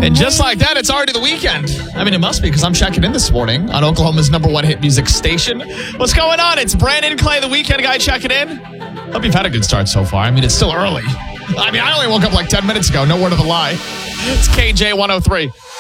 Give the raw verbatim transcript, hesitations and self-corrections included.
And just like that, it's already the weekend. I mean, it must be because I'm checking in this morning on Oklahoma's number one hit music station. What's going on? It's Brandon Clay, the weekend guy, checking in. Hope you've had a good start so far. I mean, it's still early. I mean, I only woke up like ten minutes ago. No word of a lie. It's K J one oh three.